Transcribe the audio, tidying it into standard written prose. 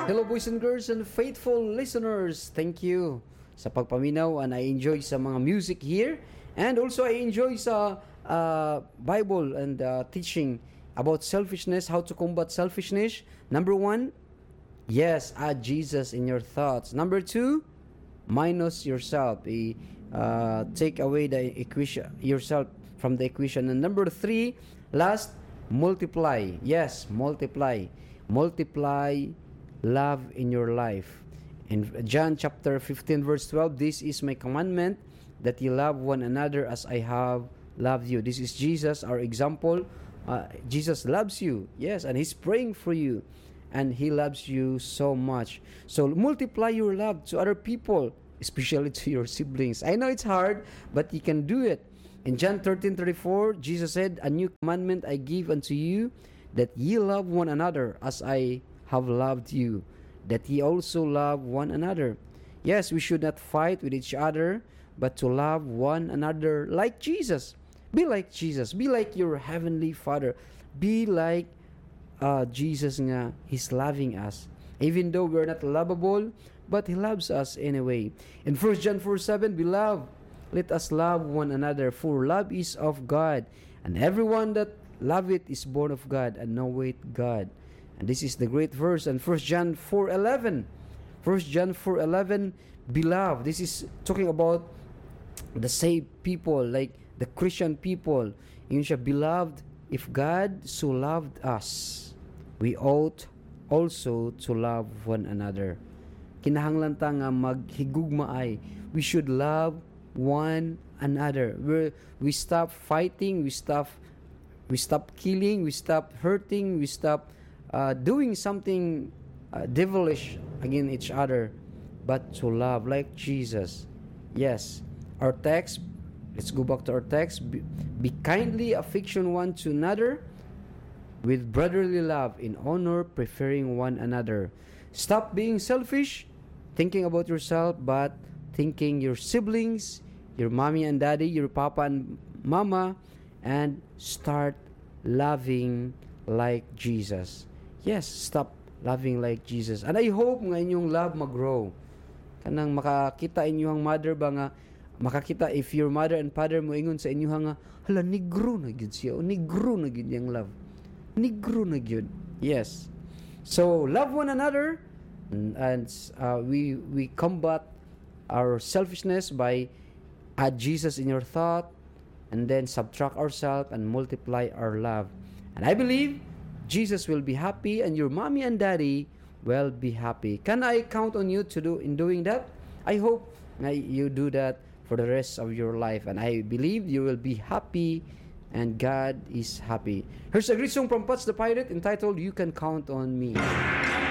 Hello boys and girls and faithful listeners. Thank you sa pagpaminaw, and I enjoy sa mga music here, and also I enjoy sa Bible and teaching about selfishness, how to combat selfishness. Number 1, yes, add Jesus in your thoughts. Number 2, minus yourself. Take away the equation, yourself from the equation. And number 3, last, multiply. Yes, multiply. Multiply love in your life. In John chapter 15 verse 12, this is my commandment, that you love one another as I have loved you. This is Jesus, our example. Jesus loves you, yes, and He's praying for you, and He loves you so much. So multiply your love to other people, especially to your siblings. I know it's hard, but you can do it. In John 13:34, Jesus said, a new commandment I give unto you, that ye love one another as I have loved you, that ye also love one another. Yes, we should not fight with each other, but to love one another like Jesus. Be like Jesus. Be like your heavenly Father. Be like Jesus nga. He's loving us. Even though we're not lovable, but He loves us anyway. In 1 John 4:7, beloved, let us love one another, for love is of God, and everyone that loveth is born of God, and knoweth God. And this is the great verse. And 1 John 4:11, beloved, this is talking about the saved people, like the Christian people. Yun siya, beloved, if God so loved us, we ought also to love one another. Kinahanglan ta nga maghigugma ay, we should love one another. We stop fighting, we stop killing, we stop hurting, we stop doing something devilish against each other, but to love like Jesus. Yes, our text, let's go back to our text. Be kindly affection one to another with brotherly love, in honor, preferring one another. Stop being selfish, thinking about yourself, but thinking your siblings, your mommy and daddy, your papa and mama, and start loving like Jesus. Yes, stop loving like Jesus. And I hope nga inyong love mag-grow. Kanang makakita inyong mother ba nga, makakita if your mother and father mo ingon sa inyo nga, hala, negro na gyud siya, o negro na gyud yung love. Negro na gyud. Yes. So, love one another, and we combat our selfishness by add Jesus in your thought, and then subtract ourselves and multiply our love. And I believe Jesus will be happy, and your mommy and daddy will be happy. Can I count on you to do in doing that? I hope you do that for the rest of your life, and I believe you will be happy, and God is happy. Here's a great song from Pots the Pirate entitled, You Can Count on Me.